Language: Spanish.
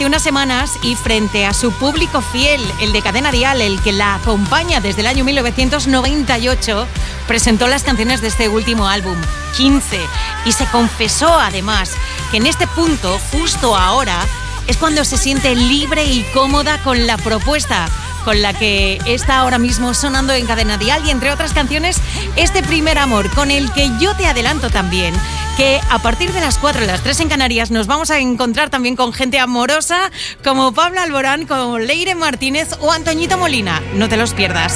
hace unas semanas y frente a su público fiel, el de Cadena Dial, el que la acompaña desde el año 1998, presentó las canciones de este último álbum, 15, y se confesó además que en este punto, justo ahora, es cuando se siente libre y cómoda con la propuesta con la que está ahora mismo sonando en Cadena Dial y entre otras canciones este Primer Amor, con el que yo te adelanto también que a partir de las 4, las 3 en Canarias nos vamos a encontrar también con gente amorosa como Pablo Alborán, como Leire Martínez o Antoñito Molina. No te los pierdas.